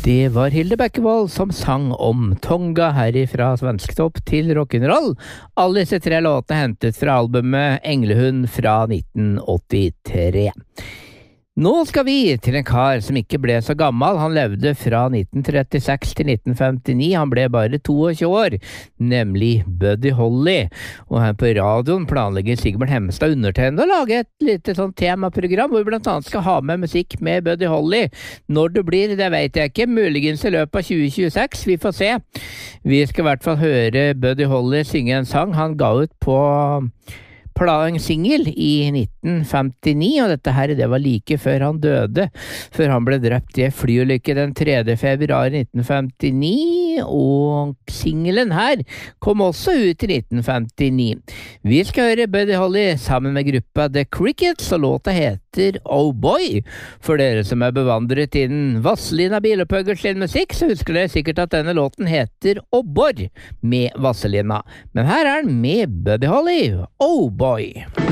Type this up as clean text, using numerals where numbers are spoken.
Det var Hilde Bekkevold som sang om Tonga herifra svensktopp til rock'n'roll. Alle disse tre låtene hentet fra albumet Englehund fra 1983. Nå skal vi til en kar som ikke ble så gammel. Han levde fra 1936 til 1959. Han ble bare 22 år, nemlig Buddy Holly. Og her på radioen planlegger Sigmund Hemmestad undertegnede å lage et lite sånn temaprogram hvor vi blant annet skal ha med musikk med Buddy Holly. Når det blir, det vet jeg ikke. Muligens i løpet av 2026. Vi får se. Vi skal i hvert fall høre Buddy Holly synge en sang han ga ut på en singel i 1959, og dette her det var like før han døde, før han ble drept i en flyulykke den 3. februar 1959, og singelen her kom også ut i 1959. Vi skal høre Buddy Holly sammen med gruppa The Crickets, og låta heter Oh Boy. For dere som er bevandret innen Vazelina Bilopphøggers sin musikk, så husker dere sikkert at denne låten heter Obbor med Vazelina. Men her er den med Buddy Holly, Oh Boy.